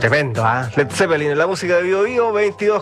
Tremendo, ¿ah? Led Zeppelin en la música de Bio Bio,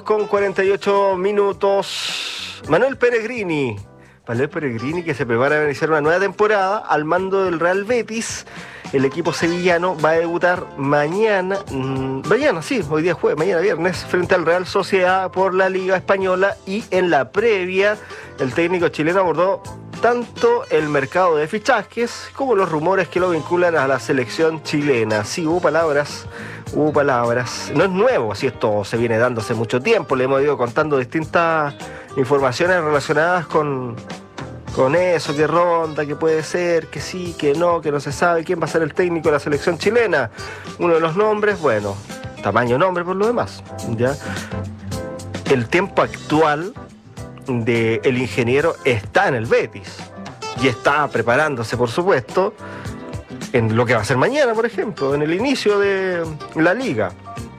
22:48. Manuel Pellegrini que se prepara a iniciar una nueva temporada al mando del Real Betis. El equipo sevillano va a debutar mañana, hoy día jueves, mañana viernes, frente al Real Sociedad por la Liga Española, y en la previa el técnico chileno abordó tanto el mercado de fichajes como los rumores que lo vinculan a la selección chilena. Sí, hubo palabras. No es nuevo, así esto se viene dando hace mucho tiempo. Le hemos ido contando distintas informaciones relacionadas con eso, que ronda, que puede ser, que sí, que no se sabe quién va a ser el técnico de la selección chilena. Uno de los nombres, bueno, tamaño nombre por lo demás, ¿ya? El tiempo actual del ingeniero está en el Betis y está preparándose, por supuesto, en lo que va a ser mañana, por ejemplo, en el inicio de la liga.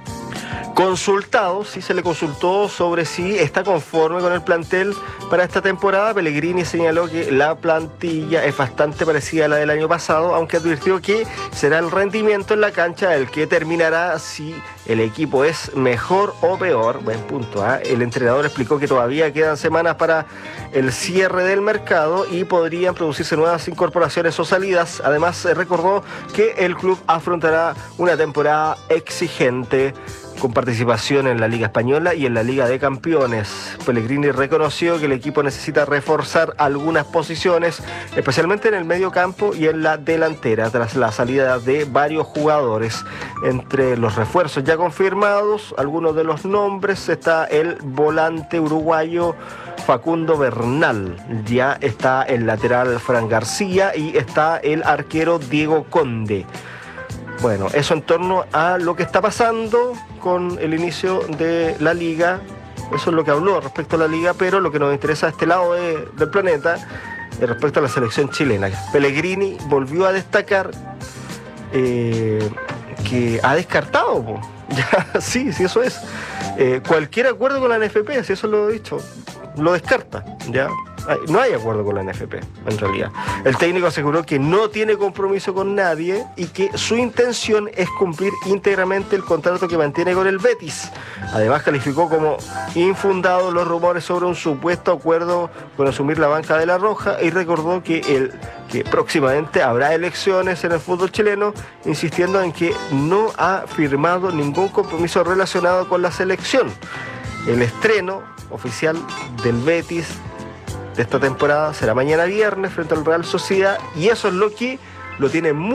Sí se le consultó sobre si está conforme con el plantel para esta temporada. Pellegrini señaló que la plantilla es bastante parecida a la del año pasado, aunque advirtió que será el rendimiento en la cancha el que determinará si el equipo es mejor o peor. Buen punto, ¿eh? El entrenador explicó que todavía quedan semanas para el cierre del mercado y podrían producirse nuevas incorporaciones o salidas. Además, recordó que el club afrontará una temporada exigente con participación en la Liga Española y en la Liga de Campeones. Pellegrini reconoció que el equipo necesita reforzar algunas posiciones, especialmente en el medio campo y en la delantera, tras la salida de varios jugadores. Entre los refuerzos ya confirmados, algunos de los nombres, está el volante uruguayo Facundo Bernal, ya está el lateral Fran García y está el arquero Diego Conde. Bueno, eso en torno a lo que está pasando con el inicio de la liga. Eso es lo que habló respecto a la liga, pero lo que nos interesa a este lado del planeta es respecto a la selección chilena. Pellegrini volvió a destacar que ha descartado, ya, sí, eso es. Cualquier acuerdo con la NFP, si eso lo he dicho, lo descarta, ya. No hay acuerdo con la NFP, en realidad. El técnico aseguró que no tiene compromiso con nadie y que su intención es cumplir íntegramente el contrato que mantiene con el Betis. Además, calificó como infundados los rumores sobre un supuesto acuerdo con asumir la banca de La Roja y recordó que próximamente habrá elecciones en el fútbol chileno, insistiendo en que no ha firmado ningún compromiso relacionado con la selección. El estreno oficial del Betis de esta temporada será mañana viernes frente al Real Sociedad, y eso es lo que lo tiene muy